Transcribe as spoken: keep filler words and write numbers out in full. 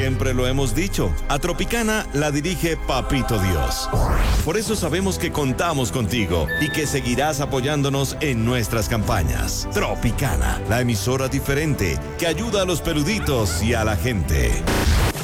siempre lo hemos dicho, a Tropicana la dirige Papito Dios. Por eso sabemos que contamos contigo y que seguirás apoyándonos en nuestras campañas. Tropicana, la emisora diferente que ayuda a los peluditos y a la gente.